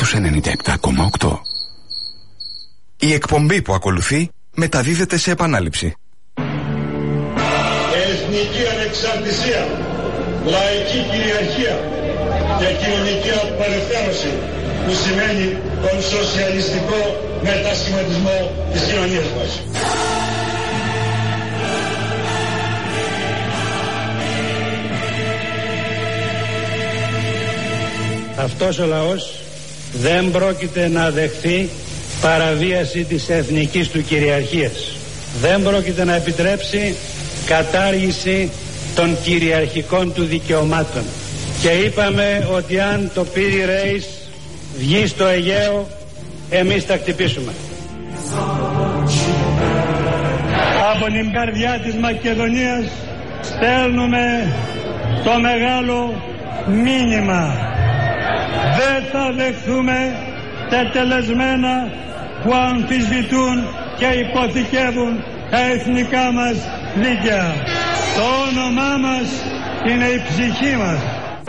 στους 97,8. Η εκπομπή που ακολουθεί μεταδίδεται σε επανάληψη. Εθνική ανεξαρτησία, λαϊκή κυριαρχία και κοινωνική απελευθέρωση, που σημαίνει τον σοσιαλιστικό μετασχηματισμό της κοινωνίας μας. Αυτός ο λαός δεν πρόκειται να δεχθεί παραβίαση της εθνικής του κυριαρχίας. Δεν πρόκειται να επιτρέψει κατάργηση των κυριαρχικών του δικαιωμάτων. Και είπαμε ότι αν το Πύρι Ρέις βγει στο Αιγαίο, εμείς θα χτυπήσουμε. Από την καρδιά της Μακεδονίας στέλνουμε το μεγάλο μήνυμα. Δεν θα δεχθούμε τετελεσμένα που αμφισβητούν και υποθηκεύουν τα εθνικά μας δίκαια. Το όνομά μας είναι η ψυχή μας.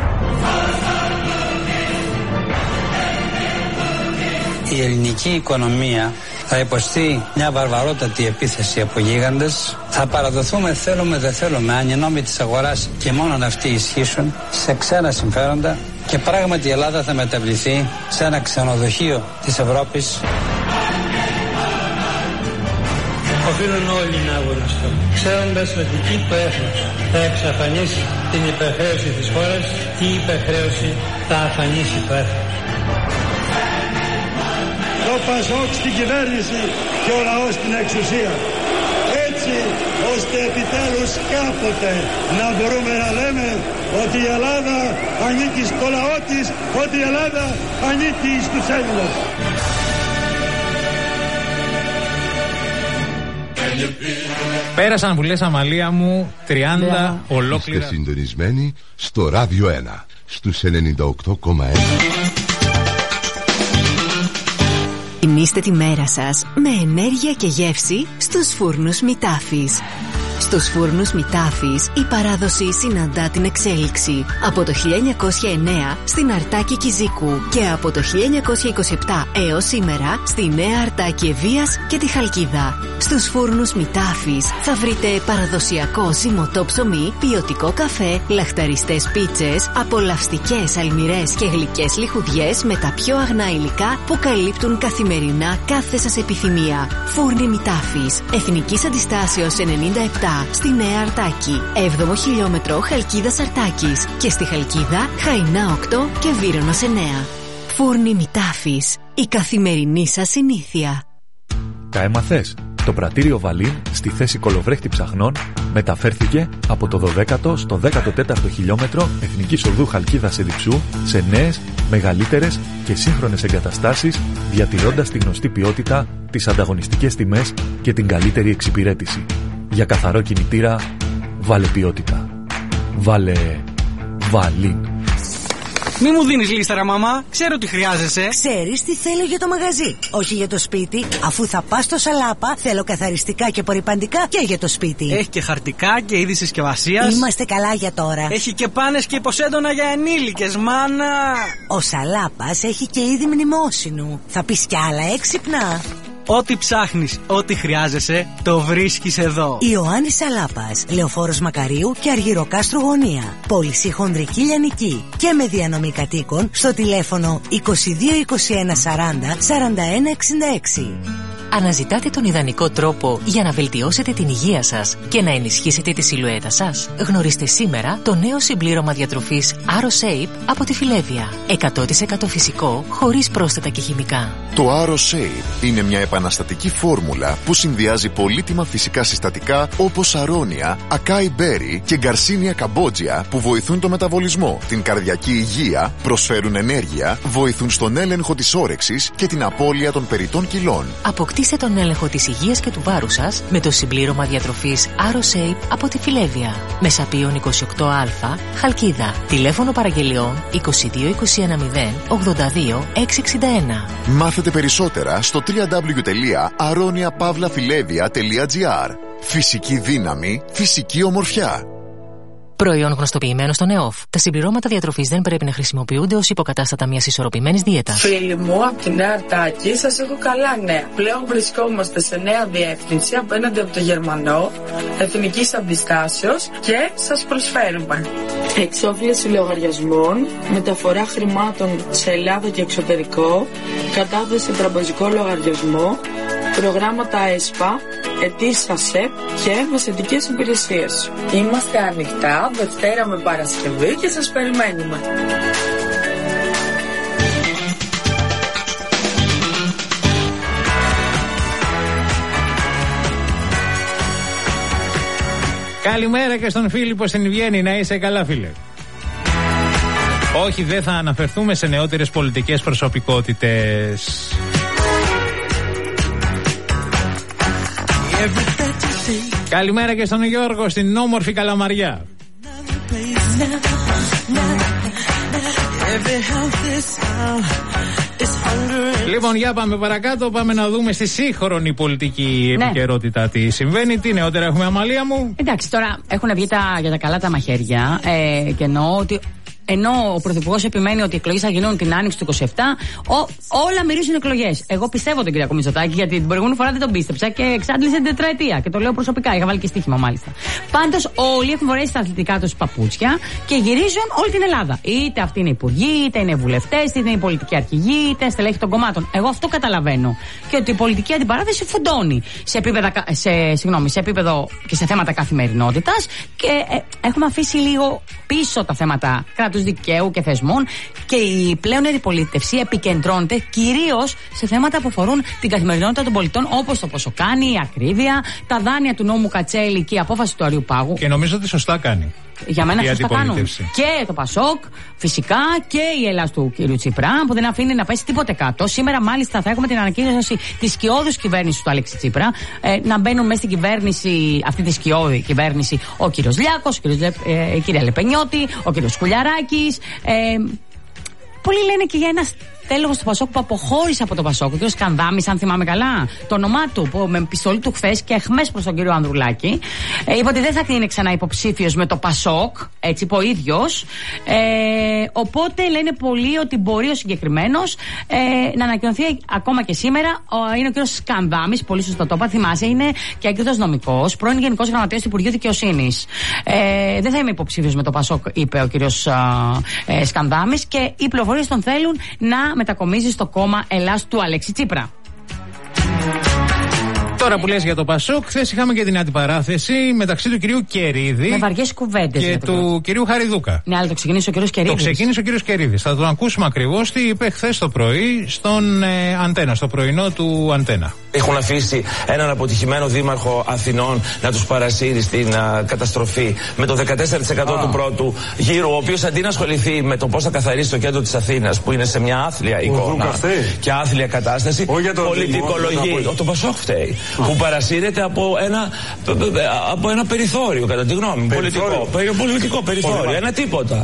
Η ελληνική οικονομία θα υποστεί μια βαρβαρότατη επίθεση από γίγαντες. Θα παραδοθούμε, θέλουμε δεν θέλουμε, αν οι νόμοι της αγοράς και μόνον αυτοί ισχύσουν, σε ξένα συμφέροντα, και πράγματι η Ελλάδα θα μεταβληθεί σε ένα ξενοδοχείο της Ευρώπης. Οφείλουν όλοι να αγωνιστούν, ξέροντας ότι εκεί το έθνος θα εξαφανίσει την υπερχρέωση της χώρας και η υπερχρέωση θα αφανίσει το έθνος. Το Πασόκ στην κυβέρνηση και ο λαός στην εξουσία. Έτσι ώστε επιτέλους κάποτε να μπορούμε να λέμε ότι η Ελλάδα ανήκει στο λαό της, ότι η Ελλάδα ανήκει στους Έλληνες. Πέρασαν που λες, Αμαλία μου, 30 ολόκληρα. Είστε συντονισμένοι στο Ράδιο 1 στους 98,1. Γεμίστε τη μέρα σας με ενέργεια και γεύση στους φούρνους Μητάφης. Στους φούρνους Μητάφης η παράδοση συναντά την εξέλιξη. Από το 1909 στην Αρτάκη Κιζίκου και από το 1927 έως σήμερα στη Νέα Αρτάκη Ευβοίας και τη Χαλκίδα. Στους φούρνους Μητάφης θα βρείτε παραδοσιακό ζυμωτό ψωμί, ποιοτικό καφέ, λαχταριστές πίτσες, απολαυστικές αλμυρές και γλυκές λιχουδιές με τα πιο αγνά υλικά που καλύπτουν καθημερινά κάθε σας επιθυμία. Φούρνοι Μητάφης, Εθνικής Αντιστάσεως 97 στη Νέα Αρτάκη, 7ο χιλιόμετρο Χαλκίδας Αρτάκης και στη Χαλκίδα Χαϊνά 8 και Βύρονος 9. Φούρνοι Μητάφης, η καθημερινή σας συνήθεια. Τα έμαθες? Το πρατήριο Βαλίν στη θέση κολοβρέχτη ψαχνών μεταφέρθηκε από το 12ο στο 14ο χιλιόμετρο Εθνικής Οδού Χαλκίδας Εδιψού σε νέες, μεγαλύτερες και σύγχρονες εγκαταστάσεις, διατηρώντας τη γνωστή ποιότητα, τις ανταγωνιστικές τιμές και την καλύτερη εξυπηρέτηση. Για καθαρό κινητήρα, βάλε ποιότητα. Βάλε Βαλίν. Μη μου δίνεις λίστα, ρε μαμά. Ξέρω τι χρειάζεσαι. Ξέρεις τι θέλω για το μαγαζί, όχι για το σπίτι. Αφού θα πας στο Σαλάπα, θέλω καθαριστικά και απορρυπαντικά και για το σπίτι. Έχει και χαρτικά και είδη συσκευασίας. Είμαστε καλά για τώρα. Έχει και πάνες και υποσέντονα για ενήλικες, μάνα. Ο Σαλάπας έχει και είδη μνημόσυνου. Θα πεις κι άλλα έξυπνα. Ό,τι ψάχνεις, ό,τι χρειάζεσαι, το βρίσκεις εδώ. Ιωάννης Σαλάπας, Λεωφόρος Μακαρίου και Αργυροκάστρου Γωνία. Πώληση χονδρική λιανική και με διανομή κατοίκων στο τηλέφωνο 22 21 40 41 66. Αναζητάτε τον ιδανικό τρόπο για να βελτιώσετε την υγεία σας και να ενισχύσετε τη σιλουέτα σας? Γνωρίστε σήμερα το νέο συμπλήρωμα διατροφής AroShape από τη Φιλέβια. 100% φυσικό, χωρίς πρόσθετα και χημικά. Το AroShape είναι μια επαναστατική φόρμουλα που συνδυάζει πολύτιμα φυσικά συστατικά όπως αρώνια, ακάι μπέρι και γκαρσίνια καμπότζια που βοηθούν το μεταβολισμό, την καρδιακή υγεία, προσφέρουν ενέργεια, βοηθούν στον έλεγχο της όρεξης και την απώλεια των περιττών κιλών. Αποκτήστε τον έλεγχο της υγείας και του βάρους σας με το συμπλήρωμα διατροφής AroShape από τη Φιλέβια. Μεσαπίων 28Α, Χαλκίδα. Τηλέφωνο παραγγελιών 22 21 0 82 661. Μάθετε περισσότερα στο www.aroniapavlafilevia.gr. Φυσική δύναμη, φυσική ομορφιά. Προϊόν γνωστοποιημένο στον ΕΟΦ. Τα συμπληρώματα διατροφής δεν πρέπει να χρησιμοποιούνται ως υποκατάστατα μιας ισορροπημένης δίαιτας. Φίλοι μου, από τη Νέα Αρτάκη σας έχω καλά νέα. Πλέον βρισκόμαστε σε νέα διεύθυνση απέναντι από το Γερμανό, Εθνικής Αντιστάσεως και σας προσφέρουμε εξόφληση λογαριασμών, μεταφορά χρημάτων σε Ελλάδα και εξωτερικό, κατάθεση τραπεζικό λογαριασμό, προγράμματα ΕΣΠΑ, ετήσια ΣΕΠ και μεσαιτικές υπηρεσίες. Είμαστε ανοιχτά Δευτέρα με Παρασκευή και σας περιμένουμε. Καλημέρα και στον Φίλιππο στην Βιέννη. Να είσαι καλά, φίλε. Όχι, δεν θα αναφερθούμε σε νεότερες πολιτικές προσωπικότητες. Καλημέρα και στον Γιώργο στην όμορφη Καλαμαριά. Λοιπόν, για πάμε παρακάτω. Πάμε να δούμε στη σύγχρονη πολιτική επικαιρότητα τι συμβαίνει. Τι νεότερα έχουμε, Αμαλία μου? Εντάξει, τώρα έχουν βγει για τα καλά τα μαχαίρια και εννοώ ότι ενώ ο Πρωθυπουργός επιμένει ότι οι εκλογές θα γίνουν την Άνοιξη του 27, όλα μυρίζουν εκλογές. Εγώ πιστεύω τον Κυριάκο Μητσοτάκη, γιατί την προηγούμενη φορά δεν τον πίστεψα και εξάντλησε την τετραετία. Και το λέω προσωπικά, είχα βάλει και στοίχημα μάλιστα. Πάντως, όλοι έχουν φορέσει τα αθλητικά τους παπούτσια και γυρίζουν όλη την Ελλάδα. Είτε αυτοί είναι υπουργοί, είτε είναι βουλευτές, είτε είναι οι πολιτικοί αρχηγοί, είτε στελέχη των κομμάτων. Εγώ αυτό καταλαβαίνω. Και ότι η πολιτική αντιπαράθεση φουντώνει σε επίπεδο και σε θέματα καθημερινότητας και έχουμε αφήσει λίγο πίσω τα θέματα κράτους δικαίου και θεσμών και η πλέον αντιπολίτευση επικεντρώνεται κυρίως σε θέματα που αφορούν την καθημερινότητα των πολιτών, όπως το πόσο κάνει, η ακρίβεια, τα δάνεια του νόμου Κατσέλη και η απόφαση του Αριού Πάγου. Και νομίζω ότι σωστά κάνει. Για μένα σωστά κάνουν. Και το Πασόκ, φυσικά, και η Ελλάδα του κ. Τσίπρα, που δεν αφήνει να πέσει τίποτε κάτω. Σήμερα, μάλιστα, θα έχουμε την ανακοίνωση της σκιώδους κυβέρνησης του Αλέξη Τσίπρα. Να μπαίνουν μέσα στην κυβέρνηση, αυτή τη σκιώδη κυβέρνηση, ο κ. Λιάκος, η κυρία Λεπενιώτη, ο κ. Σκουλιαράκης. Πολλοί λένε και για ένα τέλος του Πασόκ που αποχώρησε από το Πασόκ. Ο κ. Σκανδάμης, αν θυμάμαι καλά, το όνομά του, που με πιστολή του χθες και εχμές προς τον κύριο Ανδρουλάκη, είπε ότι δεν θα είναι ξανά υποψήφιος με το Πασόκ, έτσι είπε ο ίδιος. Οπότε λένε πολλοί ότι μπορεί ο συγκεκριμένος να ανακοινωθεί ακόμα και σήμερα. Είναι ο κ. Σκανδάμης, πολύ σωστό το είπα, θυμάσαι, είναι και έγκριτος νομικός, πρώην Γενικός Γραμματέας του Υπουργείου Δικαιοσύνης. Δεν θα είμαι υποψήφιος με το Πασόκ, είπε ο κ. Σκανδάμης, και οι πληροφορίες τον θέλουν να μετακομίζει στο κόμμα Ελλάς του Αλέξη Τσίπρα. Τώρα που λες για το Πασόκ, χθες είχαμε και την αντιπαράθεση μεταξύ του κυρίου Κερίδη με βαριές κουβέντες και του κυρίου Χαριδούκα. Ναι, αλλά το ξεκίνησε ο κύριος Κερίδης. Το ξεκίνησε ο κύριος Κερίδης. Θα τον ακούσουμε ακριβώς τι είπε χθες το πρωί στον Αντένα, στο πρωινό του Αντένα. Έχουν αφήσει έναν αποτυχημένο δήμαρχο Αθηνών να τους παρασύρει στην καταστροφή με το 14% του πρώτου γύρου, ο οποίος αντί να ασχοληθεί με το πώς θα καθαρίσει το κέντρο της Αθήνας, που είναι σε μια άθλια εικόνα και άθλια κατάσταση, πολιτικολογεί. Το Πασόκ φταίει. Που παρασύρεται από ένα περιθώριο, κατά τη γνώμη μου. Πολιτικό περιθώριο. Ένα τίποτα.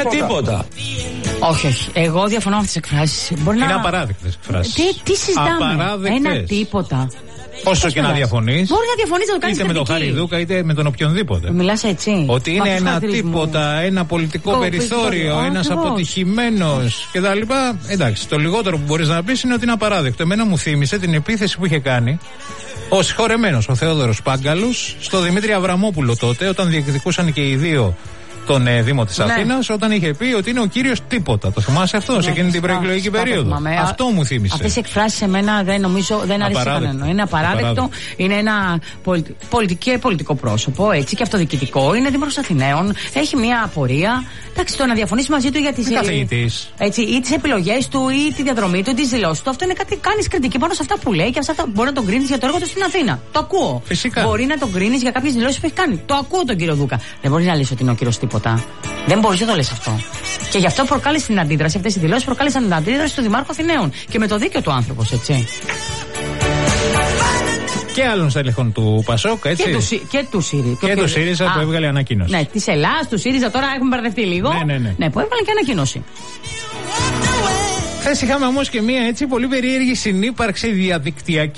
Όχι. Εγώ διαφωνώ με αυτές τις εκφράσεις. Είναι απαράδεκτες εκφράσεις. Τι συζητάμε? Ένα τίποτα. Όσο και να διαφωνείς. Μπορεί να διαφωνείς, να το κάνεις είτε με τον Χαριδούκα είτε με τον οποιονδήποτε. Μιλάς έτσι. Ότι είναι ένα τίποτα, ένα πολιτικό περιθώριο, ένας αποτυχημένος κτλ. Εντάξει, το λιγότερο που μπορείς να πεις είναι ότι είναι απαράδεκτο. Εμένα μου θύμισε την επίθεση που είχε κάνει ο συγχωρεμένος ο Θεόδωρος Πάγκαλος στο Δημήτρη Αβραμόπουλο τότε, όταν διεκδικούσαν και οι δύο τον Δήμο της Αθήνας, όταν είχε πει ότι είναι ο κύριος τίποτα. Το θυμάσαι αυτό, σε εκείνη την προεκλογική περίοδο? Αυτό μου θύμισε. Αυτές οι εκφράσεις σε μένα δεν αρέσει κανένα. Είναι απαράδεκτο. Είναι ένα πολιτικό πρόσωπο, έτσι, και αυτοδιοικητικό. Είναι Δήμαρχος Αθηναίων. Έχει μια απορία. Εντάξει, το να διαφωνήσει μαζί του για τις επιλογές του ή τη διαδρομή του ή τις δηλώσεις του, αυτό είναι κάτι. Κάνεις κριτική πάνω σε αυτά που λέει και αυτά μπορεί να τον κρίνεις για το έργο του στην Αθήνα. Το ακούω. Φυσικά. Μπορεί να τον κρίνεις για κάποιες δηλώσεις που έχει κάνει. Το ακούω τον κύριο Δούκα. Δεν μπορεί να λες ότι είναι ο κύριος τίποτα. Δεν μπορείς να το λες αυτό. Και γι' αυτό προκάλεσε την αντίδραση. Αυτές οι δηλώσεις προκάλεσαν την αντίδραση του Δημάρχου Αθηναίων. Και με το δίκιο του άνθρωπος, έτσι. Και άλλων στελεχών του Πασόκ, έτσι. Και του ΣΥΡΙΖΑ. Και του ΣΥΡΙΖΑ που έβγαλε ανακοίνωση. Ναι, της Ελλάς, του ΣΥΡΙΖΑ, τώρα έχουμε μπερδευτεί λίγο. Ναι, που έβγαλε και ανακοίνωση. Χθες είχαμε όμως και μία έτσι πολύ περίεργη συνύπαρξη διαδικτυακή.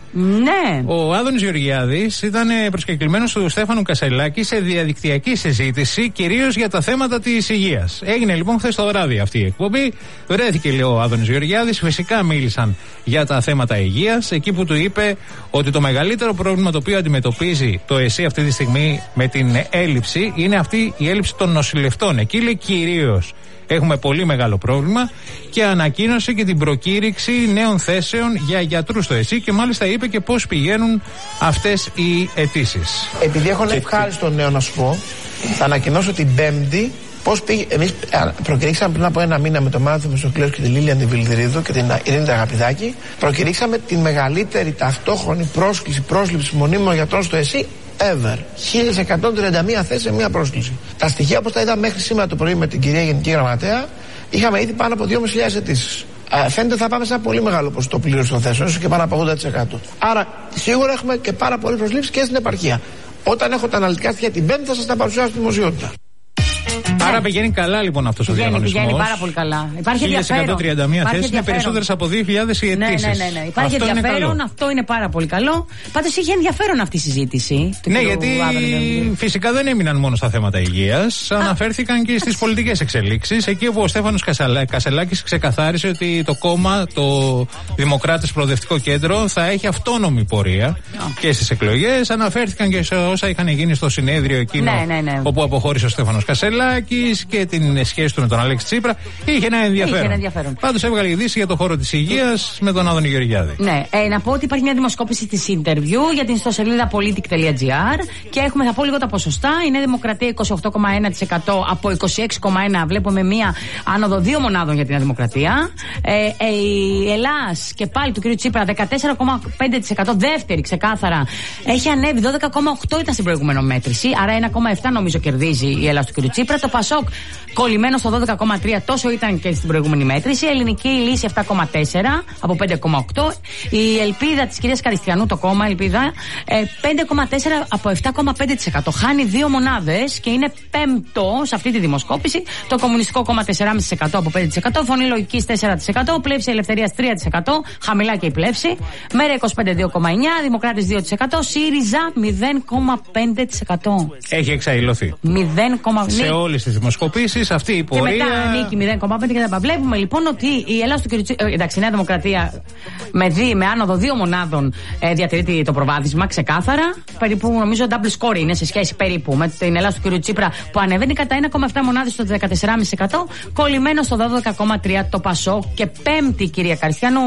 Ναι. Ο Άδωνης Γεωργιάδης ήταν προσκεκλημένος του Στέφανου Κασελάκη σε διαδικτυακή συζήτηση, κυρίως για τα θέματα της υγείας. Έγινε λοιπόν χθες το βράδυ αυτή η εκπομπή. Βρέθηκε, λέει ο Άδωνης Γεωργιάδης. Φυσικά μίλησαν για τα θέματα υγείας. Εκεί που του είπε ότι το μεγαλύτερο πρόβλημα το οποίο αντιμετωπίζει το ΕΣΥ αυτή τη στιγμή με την έλλειψη είναι αυτή η έλλειψη των νοσηλευτών. Εκεί, λέει, κυρίως έχουμε πολύ μεγάλο πρόβλημα, και ανακοίνωσε και την προκήρυξη νέων θέσεων για γιατρούς στο ΕΣΥ, και μάλιστα είπε και πώς πηγαίνουν αυτές οι αιτήσεις. Επειδή έχω ένα ευχάριστο νέο να σου πω, θα ανακοινώσω την Πέμπτη πώς πήγε. Εμείς προκηρύξαμε πριν από ένα μήνα με τον Μάνθο Μεσοκλέους και τη Λίλια Αντιβιλδρίδου και την Ειρήνη Αγαπηδάκη, προκηρύξαμε τη μεγαλύτερη ταυτόχρονη πρόσληψη μονίμων γιατρών στο ΕΣΥ ever. 1131 θέσεις σε μία πρόσκληση. Τα στοιχεία, όπως τα είδα μέχρι σήμερα το πρωί με την κυρία Γενική Γραμματέα, είχαμε ήδη πάνω από 2.500 αιτήσεις. Φαίνεται ότι θα πάμε σε ένα πολύ μεγάλο ποσοστό πλήρωση των θέσεων, ίσως και πάνω από 80%. Άρα σίγουρα έχουμε και πάρα πολλές προσλήψεις και στην επαρχία. Όταν έχω τα αναλυτικά στοιχεία την Πέμπτη, θα σας τα παρουσιάσω στη δημοσιότητα. Άρα πηγαίνει καλά λοιπόν αυτός ο διαγωνισμός. Πηγαίνει πάρα πολύ καλά. Υπάρχει ενδιαφέρον. 1131 θέσεις, είναι περισσότερες από 2.000 οι αιτήσεις. Ναι. Υπάρχει ενδιαφέρον, αυτό είναι πάρα πολύ καλό. Πάντως είχε ενδιαφέρον αυτή η συζήτηση. Ναι, γιατί φυσικά δεν έμειναν μόνο στα θέματα υγείας. Αναφέρθηκαν και στις πολιτικές εξελίξεις. Εκεί όπου ο Στέφανος Κασελάκης ξεκαθάρισε ότι το κόμμα, το Δημοκράτες Προοδευτικό Κέντρο, θα έχει αυτόνομη πορεία και στις εκλογές. Αναφέρθηκαν και σε όσα είχαν γίνει στο συνέδριο εκείνο όπου αποχώρησε ο Στέφανος Κασελάκης και την σχέση του με τον Αλέξη Τσίπρα. Είχε ένα ενδιαφέρον. Πάντως έβγαλε ειδήσει για το χώρο της υγείας με τον Άδωνη Γεωργιάδη. Ναι, να πω ότι υπάρχει μια δημοσκόπηση της interview για την ιστοσελίδα politic.gr και θα πω λίγο τα ποσοστά. Η Νέα Δημοκρατία 28,1% από 26,1%. Βλέπουμε μια άνοδο 2 μονάδων για την Νέα Δημοκρατία. Η Ελλάς και πάλι του κ. Τσίπρα 14,5%. Δεύτερη ξεκάθαρα. Έχει ανέβει 12,8% ήταν στην προηγούμενη μέτρηση. Άρα 1,7% νομίζω κερδίζει η Ελλάς του κ. Τσίπρα. Το Πασόκ κολλημένο στο 12,3%, τόσο ήταν και στην προηγούμενη μέτρηση. Η Ελληνική Λύση 7,4% από 5,8%. Η Ελπίδα της κυρίας Καριστιανού, το κόμμα Ελπίδα, 5,4% από 7,5%. Χάνει 2 μονάδες και είναι πέμπτο σε αυτή τη δημοσκόπηση. Το Κομμουνιστικό Κόμμα 4,5% από 5%. Φωνή Λογικής 4%. Πλεύση Ελευθερίας 3%. Χαμηλά και η πλεύση. Μέρα 25 2,9%. Δημοκράτες 2%. ΣΥΡΙΖΑ 0,5%. Έχει εξαϊλωθεί. 0,5%. Σε όλες τις δημοσκοπήσεις αυτή η πορεία. Και μετά ανήκει 0,5% και τα βλέπουμε λοιπόν ότι η Ελλάδα του κ. Εντάξει, η Νέα Δημοκρατία με άνοδο 2 μονάδων διατηρεί το προβάδισμα ξεκάθαρα. Περίπου νομίζω double score είναι σε σχέση περίπου με την Ελλάδα του κ. Τσίπρα που ανεβαίνει κατά 1,7 μονάδες στο 14,5%. Κολλημένο στο 12,3% το Πασό και πέμπτη η κυρία Καριστιανού.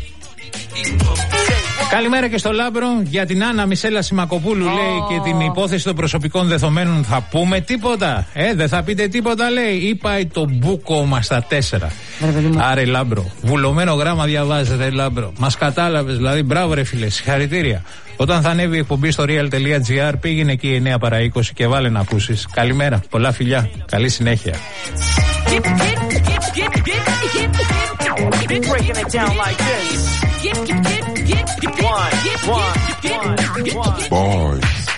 Καλημέρα και στο Λάμπρο. Για την Άννα Μισέλα Σιμακοπούλου λέει και την υπόθεση των προσωπικών δεδομένων θα πούμε τίποτα. Δεν θα πείτε τίποτα, λέει. Ή πάει το μπούκο μας στα 4. Άρε Λάμπρο. Βουλωμένο γράμμα διαβάζετε, Λάμπρο. Μας κατάλαβες, δηλαδή. Μπράβο, ρε φίλε. Συγχαρητήρια. Όταν θα ανέβει η εκπομπή στο real.gr, πήγαινε εκεί 9 παρά 20 και βάλε να ακούσεις. Καλημέρα. Πολλά φιλιά. Καλή συνέχεια. Breaking it down like this. One. Boys.